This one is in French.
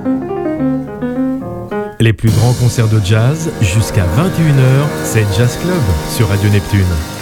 Les plus grands concerts de jazz jusqu'à 21h, c'est Jazz Club sur Radio Neptune.